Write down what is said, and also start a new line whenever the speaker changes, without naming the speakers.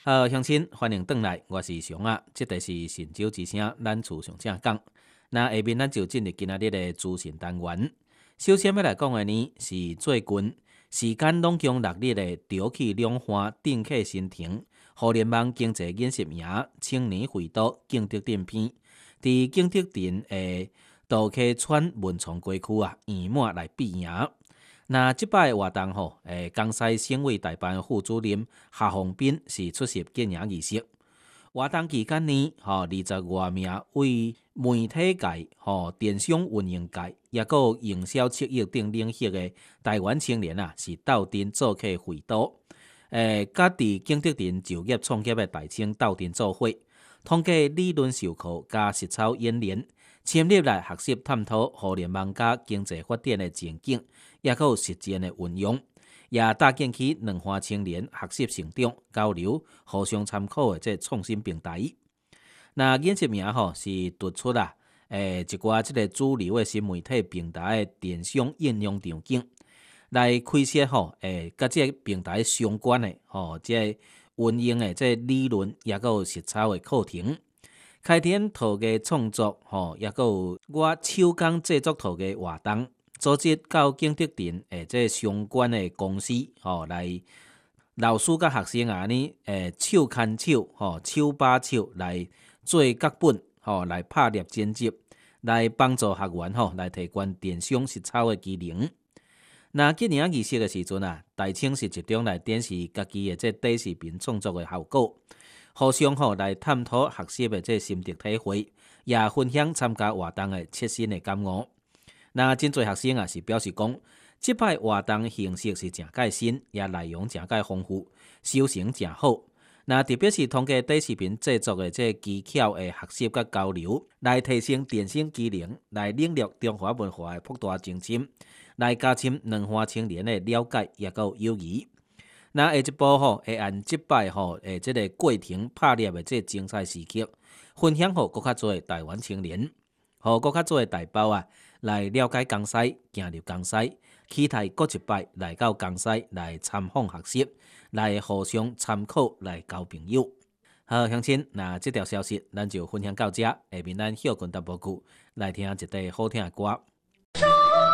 好，乡亲，欢迎回来，我是熊啊，这个是神州之声，咱厝上正讲。那下面咱就进入今仔日的资讯单元。首先要来讲的呢是最近时间拢将6日的潮气两岸政客新庭互联网经济演习营青年会岛景德镇篇，伫景德镇的杜溪村文创街区圆满来闭营。那即摆活动江西省委代办副主任夏宏斌是出席建营仪式。活动期间呢，20多名为媒体界、电商运营界，也有营销策略等领域的台湾青年是斗阵做客会岛，甲伫景德镇就业创业的大青斗阵做伙，通过理论授课加实操演练，深入来学习探讨互联网加经济发展的前景，也有实践的运用，也搭建起两岸青年学习成长、交流、互相参考的这创新平台。那演习名是突出一寡这个主流的新媒体平台的电商应用场景，来开设甲这平台相关的这运用的这理论，也有实操的课程。开展陶艺创作，也有我手工制作陶艺活动，组织到景德镇这相关的公司，来老师甲学生手牵手，手把手来做各本，来拍摄剪辑，来帮助学员来提高电商实操的技能。那今年仪式的时阵大青是集中来展示家己的这短视频创作的效果。互相来探讨学习的这心得体会，也分享参加活动的切身的感悟。那真侪学生是表示讲，即摆活动形式是诚介新，也内容诚介丰富，收成诚好。那特别是通过短视频制作的这技巧的学习甲交流，来提升电商技能，来领略中华文化的博大精深，来加深两岸青年的了解也有友谊。那下一步会按即摆这个过程拍摄的这精彩时刻，分享给更较多的台湾青年，和更较多的同胞来了解江西，行入江西，期待过一摆来到江西来参访学习，来互相参考，来交朋友。好，乡亲，那这条消息咱就分享到这，下面咱休困淡薄久，来听一段好听的歌。